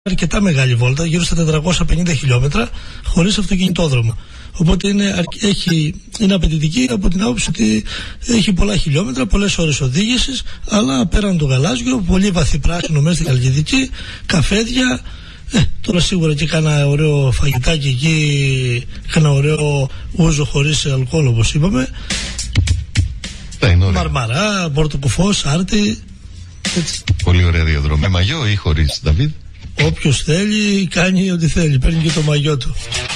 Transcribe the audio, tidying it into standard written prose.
αρκετά μεγάλη βόλτα, γύρω στα 450 χιλιόμετρα, χωρίς αυτοκινητόδρομο. Οπότε είναι απαιτητική από την άποψη ότι έχει πολλά χιλιόμετρα, πολλές ώρες οδήγησης, αλλά πέραν το γαλάζιο, πολύ βαθύ πράσινο μέσα στην Χαλκιδική, καφέδια. Τώρα σίγουρα και κάνα ωραίο φαγητάκι εκεί, κάνα ωραίο ούζο χωρίς αλκοόλ, όπως είπαμε. Μαρμαρά, πορτοκουφό, άρτη. Έτσι. Πολύ ωραία διαδρομή. Με μαγιό ή χωρίς, Δαβίδ? Όποιος θέλει κάνει ό,τι θέλει, παίρνει και το μαγιό του.